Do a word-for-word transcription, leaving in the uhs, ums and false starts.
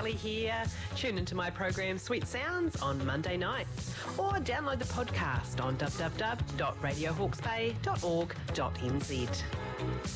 Sally here. Tune into my program Sweet Sounds on Monday nights or download the podcast on w w w dot radio hawke's bay dot org dot n z.